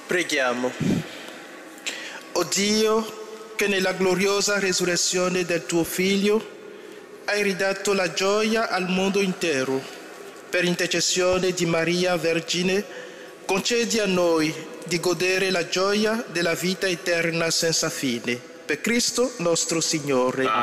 Preghiamo. O Dio, che nella gloriosa resurrezione del tuo Figlio hai ridato la gioia al mondo intero, per intercessione di Maria Vergine, concedi a noi di godere la gioia della vita eterna senza fine. Per Cristo nostro Signore.